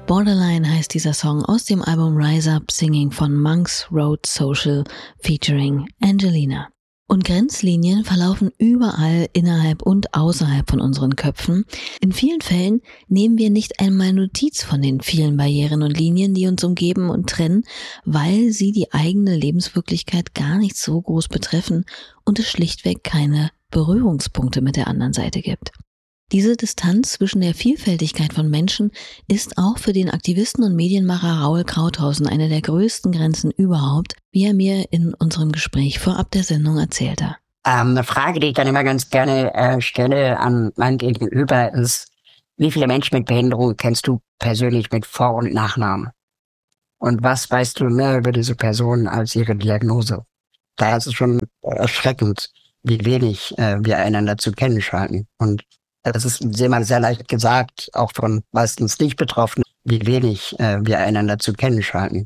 Borderline heißt dieser Song aus dem Album Rise Up Singing von Monks Road Social featuring Angelina. Und Grenzlinien verlaufen überall innerhalb und außerhalb von unseren Köpfen. In vielen Fällen nehmen wir nicht einmal Notiz von den vielen Barrieren und Linien, die uns umgeben und trennen, weil sie die eigene Lebenswirklichkeit gar nicht so groß betreffen und es schlichtweg keine Berührungspunkte mit der anderen Seite gibt. Diese Distanz zwischen der Vielfältigkeit von Menschen ist auch für den Aktivisten und Medienmacher Raoul Krauthausen eine der größten Grenzen überhaupt, wie er mir in unserem Gespräch vorab der Sendung erzählte. Eine Frage, die ich dann immer ganz gerne stelle an mein Gegenüber ist, wie viele Menschen mit Behinderung kennst du persönlich mit Vor- und Nachnamen? Und was weißt du mehr über diese Person als ihre Diagnose? Da ist es schon erschreckend, wie wenig wir einander zu kennen scheinen. Und das ist immer sehr leicht gesagt, auch von meistens nicht Betroffenen, wie wenig wir einander zu kennen scheinen.